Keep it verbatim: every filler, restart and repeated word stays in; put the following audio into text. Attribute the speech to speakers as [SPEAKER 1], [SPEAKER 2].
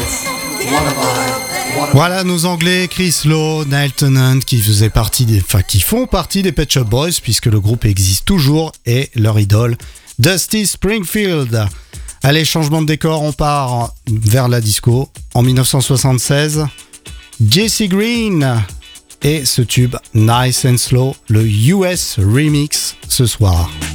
[SPEAKER 1] Voilà nos Anglais, Chris Lowe, Niall Tennant, qui faisaient partie des, enfin qui font partie des Pet Shop Boys puisque le groupe existe toujours, et leur idole Dusty Springfield. Allez, changement de décor, on part vers la disco. En dix-neuf cent soixante-seize, Jesse Green et ce tube Nice and Slow, le U S remix ce soir.